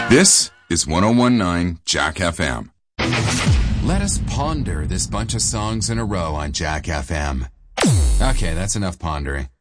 This is 1019 Jack FM. Let us ponder this bunch of songs in a row on Jack FM. Okay, that's enough pondering.